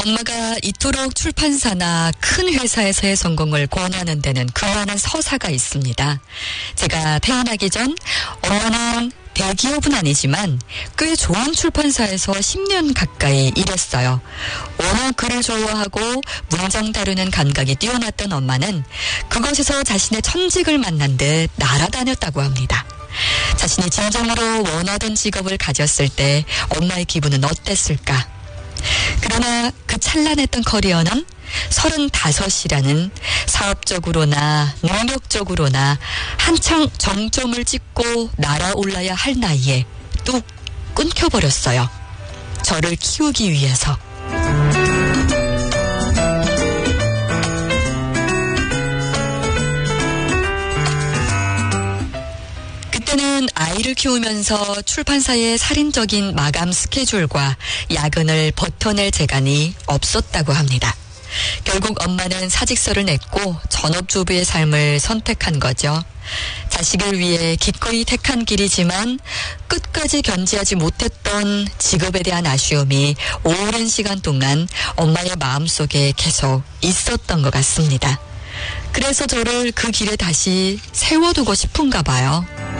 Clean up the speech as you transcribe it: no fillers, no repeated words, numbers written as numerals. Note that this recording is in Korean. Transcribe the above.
엄마가 이토록 출판사나 큰 회사에서의 성공을 권하는 데는 그만한 서사가 있습니다. 제가 태어나기 전 엄마는 대기업은 아니지만 꽤 좋은 출판사에서 10년 가까이 일했어요. 워낙 글을 좋아하고 문장 다루는 감각이 뛰어났던 엄마는 그곳에서 자신의 천직을 만난 듯 날아다녔다고 합니다. 자신이 진정으로 원하던 직업을 가졌을 때 엄마의 기분은 어땠을까? 그러나 그 찬란했던 커리어는 35이라는 사업적으로나 능력적으로나 한창 정점을 찍고 날아올라야 할 나이에 뚝 끊겨버렸어요. 저를 키우기 위해서. 그때는 아이를 키우면서 출판사의 살인적인 마감 스케줄과 야근을 버텨낼 재간이 없었다고 합니다. 결국 엄마는 사직서를 냈고 전업주부의 삶을 선택한 거죠. 자식을 위해 기꺼이 택한 길이지만 끝까지 견지하지 못했던 직업에 대한 아쉬움이 오랜 시간 동안 엄마의 마음속에 계속 있었던 것 같습니다. 그래서 저를 그 길에 다시 세워두고 싶은가 봐요.